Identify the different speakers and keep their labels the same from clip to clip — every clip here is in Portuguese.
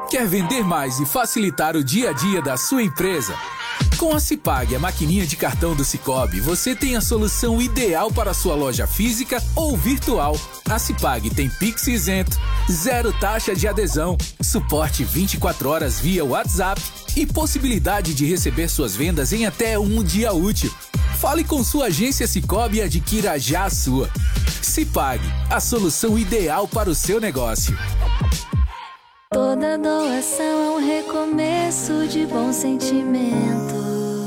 Speaker 1: Quer vender mais e facilitar o dia a dia da sua empresa? Com a Cipag, a maquininha de cartão do Cicobi, você tem a solução ideal para a sua loja física ou virtual. A Cipag tem Pix isento, zero taxa de adesão, suporte 24 horas via WhatsApp e possibilidade de receber suas vendas em até um dia útil. Fale com sua agência Cicobi e adquira já a sua. Cipag, a solução ideal para o seu negócio.
Speaker 2: Toda doação é um recomeço de bons sentimentos.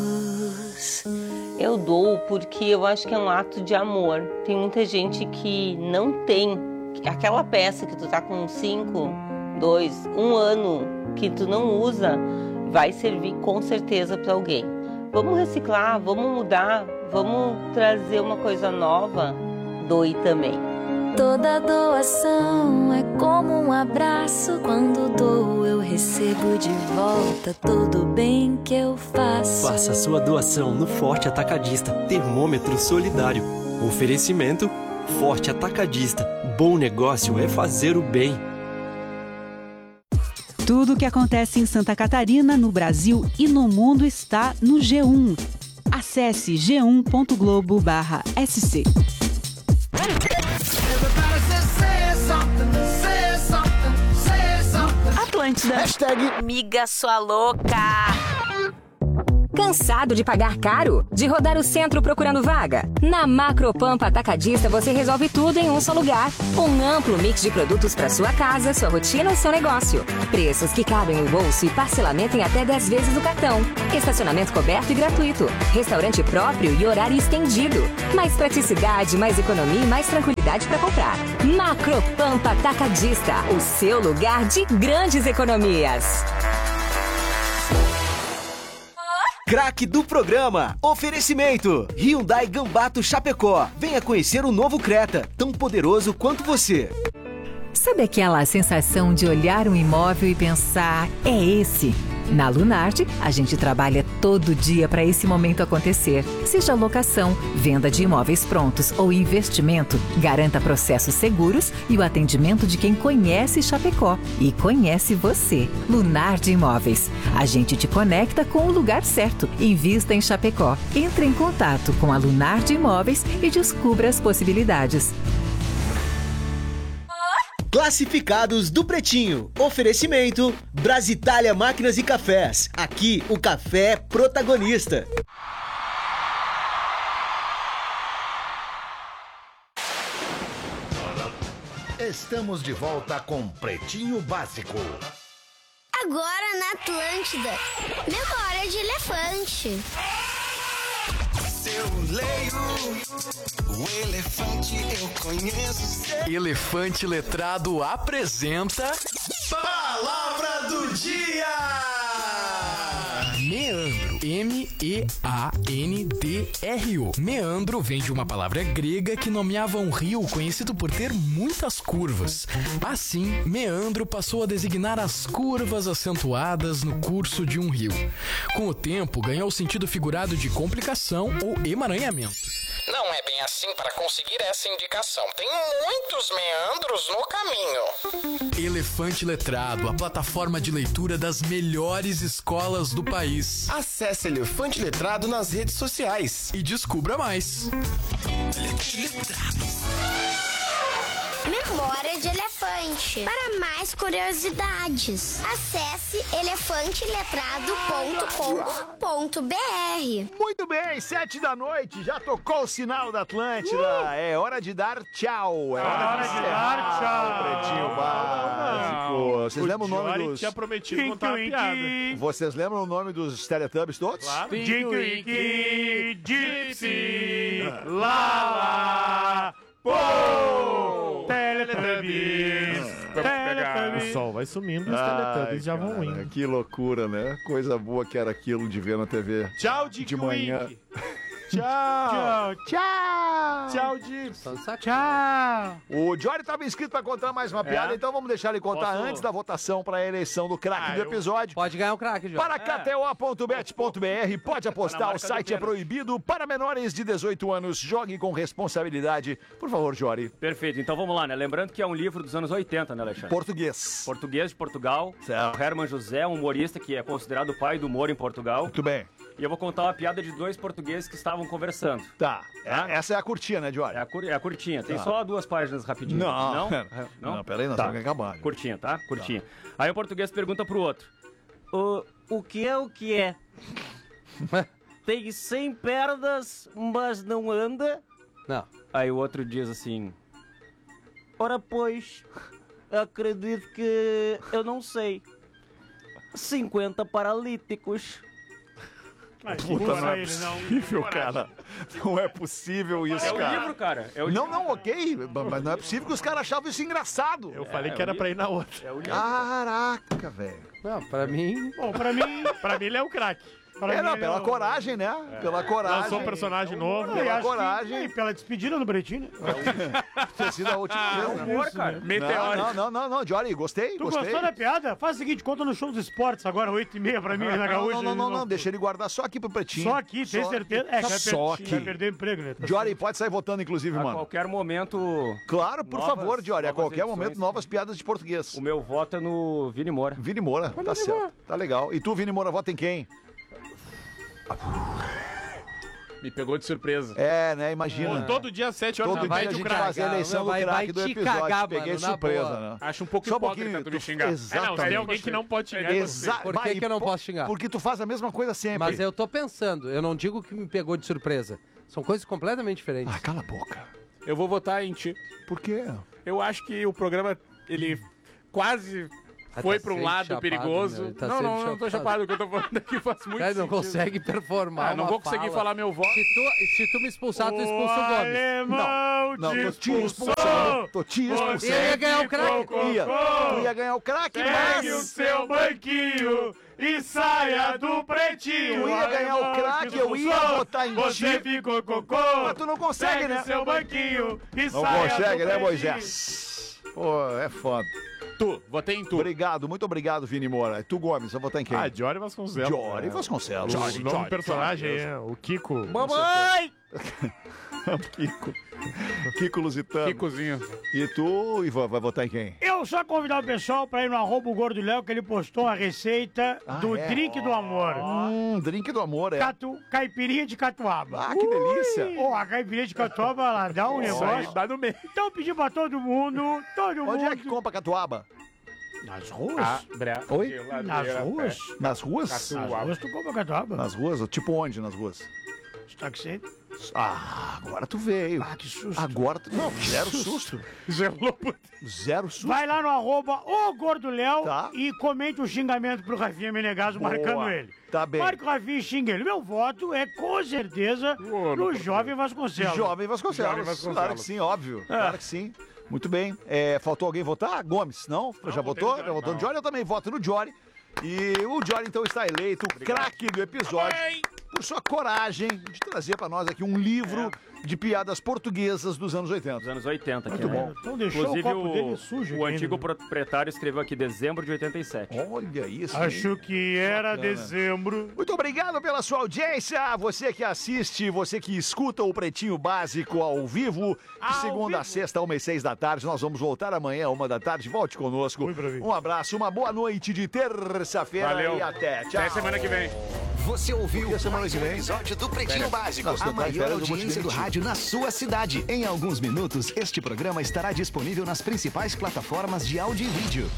Speaker 3: Eu dou porque eu acho que é um ato de amor. Tem muita gente que não tem aquela peça que tu tá com 5, 2, 1 ano que tu não usa, vai servir com certeza para alguém. Vamos reciclar, vamos mudar, vamos trazer uma coisa nova. Doe também.
Speaker 2: Toda doação é como um abraço. Quando dou, eu recebo de volta todo o bem que eu faço.
Speaker 4: Faça sua doação no Forte Atacadista. Termômetro solidário. Oferecimento Forte Atacadista. Bom negócio é fazer o bem.
Speaker 5: Tudo o que acontece em Santa Catarina, no Brasil e no mundo está no G1. Acesse g1.globo/sc.
Speaker 6: Atlântida.
Speaker 7: Hashtag
Speaker 6: Miga sua louca.
Speaker 8: Cansado de pagar caro? De rodar o centro procurando vaga? Na Macropampa Atacadista você resolve tudo em um só lugar. Um amplo mix de produtos para sua casa, sua rotina ou seu negócio. Preços que cabem no bolso e parcelamento em até 10 vezes o cartão. Estacionamento coberto e gratuito. Restaurante próprio e horário estendido. Mais praticidade, mais economia e mais tranquilidade para comprar. Macropampa Atacadista, o seu lugar de grandes economias.
Speaker 7: Craque do programa. Oferecimento Hyundai Gambato Chapecó. Venha conhecer o novo Creta, tão poderoso quanto você.
Speaker 9: Sabe aquela sensação de olhar um imóvel e pensar, é esse? Na Lunardi, a gente trabalha todo dia para esse momento acontecer. Seja locação, venda de imóveis prontos ou investimento, garanta processos seguros e o atendimento de quem conhece Chapecó e conhece você. Lunardi Imóveis. A gente te conecta com o lugar certo. Invista em Chapecó. Entre em contato com a Lunardi Imóveis e descubra as possibilidades.
Speaker 7: Classificados do Pretinho. Oferecimento Brasitalia Máquinas e Cafés. Aqui o café é protagonista.
Speaker 10: Estamos de volta com Pretinho Básico.
Speaker 11: Agora na Atlântida, memória de elefante.
Speaker 12: Eu leio o elefante, eu conheço.
Speaker 13: Elefante Letrado apresenta
Speaker 12: Palavra do Dia.
Speaker 13: Meandro. M-E-A-N-D-R-O. Meandro vem de uma palavra grega que nomeava um rio conhecido por ter muitas curvas. Assim, meandro passou a designar as curvas acentuadas no curso de um rio. Com o tempo, ganhou o sentido figurado de complicação ou emaranhamento.
Speaker 14: Não é bem assim para conseguir essa indicação. Tem muitos meandros no caminho.
Speaker 13: Elefante Letrado, a plataforma de leitura das melhores escolas do país.
Speaker 12: Acesse Elefante Letrado nas redes sociais
Speaker 13: e descubra mais.
Speaker 11: Memória de elefante. Para mais curiosidades, acesse elefanteletrado.com.br.
Speaker 10: Muito bem, 7 da noite, já tocou o sinal da Atlântida. É hora de dar tchau. É hora de dar tchau. Pretinho Básico. Vocês lembram o nome dos...
Speaker 15: tinha prometido contar uma piada.
Speaker 10: Vocês lembram o nome dos Teletubbies todos?
Speaker 15: Claro. Dinky, Gypsy, Lala, Pô, Teletubbies. O sol vai sumindo e os Teletubbies já vão indo.
Speaker 10: Que loucura, né? Coisa boa que era aquilo de ver na TV.
Speaker 15: Tchau, Dinky
Speaker 10: de manhã. Tchau. Tchau, Gibson.
Speaker 15: Tchau.
Speaker 10: O Jory estava inscrito para contar mais uma piada, então vamos deixar ele contar antes da votação para a eleição do craque do episódio.
Speaker 16: Pode ganhar um craque, Jory.
Speaker 10: Para KTO.bet.br, pode apostar, o site é proibido para menores de 18 anos. Jogue com responsabilidade. Por favor, Jory.
Speaker 17: Perfeito, então vamos lá, né? Lembrando que é um livro dos anos 80, né, Alexandre?
Speaker 10: Português.
Speaker 17: Português de Portugal.
Speaker 10: Certo.
Speaker 17: Herman José, um humorista que é considerado o pai do humor em Portugal.
Speaker 10: Muito bem.
Speaker 17: E eu vou contar uma piada de dois portugueses que estavam conversando.
Speaker 10: Tá. Essa é a curtinha, né, Jory?
Speaker 17: É a curtinha. Tem
Speaker 10: Tá.
Speaker 17: só 2 páginas rapidinho.
Speaker 10: Não.
Speaker 17: Não?
Speaker 10: Não, peraí, nós
Speaker 17: Tá.
Speaker 10: temos que acabar.
Speaker 17: Curtinha, tá? Curtinha. Aí o português pergunta pro outro. O que é o que é? Tem 100 pernas, mas não anda?
Speaker 16: Não.
Speaker 17: Aí o outro diz assim... Ora, pois, acredito que eu não sei. 50 paralíticos.
Speaker 10: Puta, não é possível, cara. Não é possível isso,
Speaker 17: É
Speaker 10: cara.
Speaker 17: o livro, cara. É o
Speaker 10: Não,
Speaker 17: livro.
Speaker 10: não, ok. Mas não é possível que os caras achavam isso engraçado.
Speaker 15: Eu falei que era pra ir na outra.
Speaker 17: É o livro.
Speaker 10: Caraca, velho.
Speaker 16: Não, pra mim...
Speaker 15: Bom, pra mim ele é o craque.
Speaker 10: Pela coragem, né? Pela coragem.
Speaker 15: Lançou um personagem novo.
Speaker 10: Pela coragem.
Speaker 15: E pela despedida do Bretinho, né?
Speaker 10: Ter sido a última vez, né?
Speaker 17: Humor, cara.
Speaker 15: Meteórico.
Speaker 10: Não, Jory, gostei,
Speaker 15: Tu
Speaker 10: gostei.
Speaker 15: gostou da piada? Faz o seguinte, conta no show dos esportes agora, 8h30 pra mim, na Gaúcha.
Speaker 10: Não, deixa ele guardar só aqui pro Pretinho.
Speaker 15: Só aqui, tem certeza?
Speaker 10: Só aqui.
Speaker 15: Vai perder o emprego, né?
Speaker 10: Jory, pode sair votando, inclusive,
Speaker 17: A
Speaker 10: mano.
Speaker 17: qualquer momento...
Speaker 10: Claro, por
Speaker 17: novas-
Speaker 10: favor, Jory, a
Speaker 17: novas
Speaker 10: qualquer
Speaker 17: edições.
Speaker 10: momento, novas piadas de português.
Speaker 17: O meu voto é no Vini Moura.
Speaker 10: Vini Moura, tá certo. Tá legal. E tu, Vini Moura, vota em quem?
Speaker 18: Me pegou de surpresa.
Speaker 10: É, né? Imagina.
Speaker 18: Todo dia às 7 horas
Speaker 10: Todo
Speaker 18: da
Speaker 10: dia a
Speaker 18: tarde o
Speaker 10: gente
Speaker 18: craque.
Speaker 10: faz a eleição do craque do episódio. Peguei de surpresa, né?
Speaker 18: Acho um pouco
Speaker 10: Só
Speaker 18: hipócrita tu me xingar.
Speaker 10: Exatamente.
Speaker 18: Não, tem alguém que não pode xingar.
Speaker 16: Por que eu não posso xingar?
Speaker 10: Porque tu faz a mesma coisa sempre.
Speaker 16: Mas eu tô pensando, eu não digo que me pegou de surpresa. São coisas completamente diferentes.
Speaker 10: Ah, cala a boca.
Speaker 18: Eu vou votar em ti.
Speaker 10: Por quê?
Speaker 18: Eu acho que o programa, ele quase foi
Speaker 16: tá
Speaker 18: pra um
Speaker 16: sempre
Speaker 18: lado
Speaker 16: chapado,
Speaker 18: perigoso.
Speaker 16: meu, tá
Speaker 18: não,
Speaker 16: sempre
Speaker 18: não tô chapado. O que eu tô falando aqui faz muito
Speaker 16: Cara, não
Speaker 18: sentido.
Speaker 16: consegue performar.
Speaker 18: Não
Speaker 16: uma
Speaker 18: vou conseguir
Speaker 16: fala.
Speaker 18: falar meu voto.
Speaker 16: Se tu me expulsar, tu expulsa o Gomes.
Speaker 15: Alemão
Speaker 10: Não,
Speaker 15: te
Speaker 10: tô te expulsando. Tô te expulsando.
Speaker 16: Eu ia ganhar o craque.
Speaker 10: Tu ia ganhar o craque,
Speaker 15: Pegue o
Speaker 10: mas...
Speaker 15: seu banquinho e saia do Pretinho.
Speaker 10: Tu ia ganhar o craque, eu ia votar em ti.
Speaker 15: Você ficou cocô.
Speaker 10: Mas tu não consegue,
Speaker 15: Pegue
Speaker 10: né?
Speaker 15: o seu banquinho e
Speaker 10: Não
Speaker 15: saia
Speaker 10: consegue,
Speaker 15: do
Speaker 10: né,
Speaker 15: Pretinho.
Speaker 10: Moisés? Pô, é foda.
Speaker 18: Votei em tu.
Speaker 10: Obrigado, muito obrigado, Vini Moura. Tu, Gomes, vai votar em quem?
Speaker 15: Ah, Jory Vasconcelos.
Speaker 10: Jory Vasconcelos.
Speaker 15: O nome do personagem é o Kiko.
Speaker 18: Mamãe!
Speaker 10: Kiko Lusitano.
Speaker 18: Kikozinho.
Speaker 10: E tu, Ivan, vai votar em quem?
Speaker 15: Eu só convidar o pessoal pra ir no @Gordo Léo, que ele postou a receita do
Speaker 10: é?
Speaker 15: drink do amor.
Speaker 10: Drink do amor, é.
Speaker 15: Caipirinha de catuaba.
Speaker 10: Ah, que delícia.
Speaker 15: Ô, a caipirinha de catuaba, ela dá um
Speaker 18: Isso aí,
Speaker 15: negócio.
Speaker 18: dá no meio.
Speaker 15: Então eu pedi pra todo mundo,
Speaker 10: Onde é que compra catuaba?
Speaker 15: Nas ruas?
Speaker 10: Oi?
Speaker 15: Nas ruas?
Speaker 10: Nas ruas?
Speaker 15: Nas ruas tu compra catuaba.
Speaker 10: Nas ruas? Tipo onde nas ruas?
Speaker 15: Stock Center.
Speaker 10: Ah, agora tu veio.
Speaker 15: Ah, que susto.
Speaker 10: Agora tu... Não, zero susto. Zero susto.
Speaker 15: Vai lá no @OGordoLéo e comente o xingamento pro Rafinha Menegaso marcando ele.
Speaker 10: Tá bem.
Speaker 15: Marca o Rafinha e xinga ele. Meu voto é com certeza no Jovem Vasconcelos.
Speaker 10: Jovem Vasconcelos. Claro que sim, óbvio. Claro que sim. Muito bem. Faltou alguém votar? Gomes, não? Já votou? Já votou no Jory? Eu também voto no Jory. E o Jory, então, está eleito o craque do episódio por sua coragem de trazer para nós aqui um livro de piadas portuguesas dos anos 80.
Speaker 17: Dos anos 80.
Speaker 10: Muito
Speaker 17: aqui,
Speaker 10: bom.
Speaker 17: Né?
Speaker 15: Então deixou
Speaker 17: Inclusive,
Speaker 15: o copo dele sujo
Speaker 17: o
Speaker 15: aqui
Speaker 17: antigo
Speaker 15: ainda.
Speaker 17: proprietário escreveu aqui dezembro de 87.
Speaker 10: Olha isso.
Speaker 15: Acho que era
Speaker 10: Bacana.
Speaker 15: dezembro.
Speaker 10: Muito obrigado pela sua audiência. Você que assiste, você que escuta o Pretinho Básico ao vivo, de segunda a sexta, 1h06 da tarde. Nós vamos voltar amanhã, 1 da tarde. Volte conosco. Um abraço, uma boa noite de terça-feira
Speaker 18: Valeu.
Speaker 10: e até. Tchau.
Speaker 18: Até semana que vem.
Speaker 12: Você ouviu
Speaker 10: mais
Speaker 12: um episódio do Pretinho Básico,
Speaker 10: Nossa,
Speaker 12: a
Speaker 10: não tá em
Speaker 12: maior
Speaker 10: férias, eu vou te
Speaker 12: audiência do
Speaker 10: demitir.
Speaker 12: rádio na sua cidade. Em alguns minutos, este programa estará disponível nas principais plataformas de áudio e vídeo.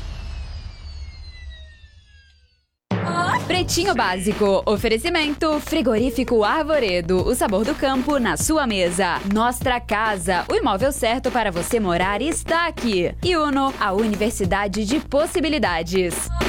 Speaker 2: Pretinho Básico. Oferecimento Frigorífico Arvoredo. O sabor do campo na sua mesa. Nostra Casa. O imóvel certo para você morar está aqui. E Uno, a Universidade de Possibilidades.